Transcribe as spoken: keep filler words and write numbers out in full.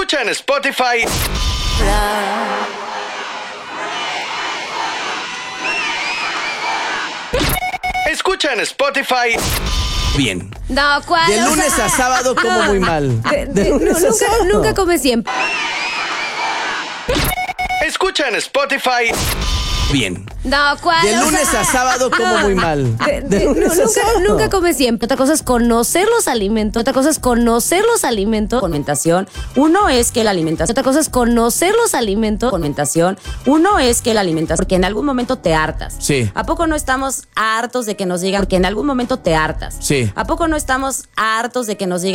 Escucha en Spotify. Escucha en Spotify. Bien. No, ¿cuál? De O lunes sea, a sábado como muy mal. de- De de- lunes no, a nunca, sábado. nunca come siempre. Escucha en Spotify. Bien. No, ¿cuál? De O lunes sea, a sábado como muy mal. de- De de- no, lunes a nunca, sábado. nunca come siempre. Otra cosa es conocer los alimentos. Otra cosa es conocer los alimentos. Alimentación. Uno es que la alimentación. Otra cosa es conocer los alimentos. Alimentación. Uno es que la alimentación. Porque en algún momento te hartas. Sí. ¿A poco no estamos hartos de que nos digan? Porque en algún momento te hartas. Sí. ¿A poco no estamos hartos de que nos digan?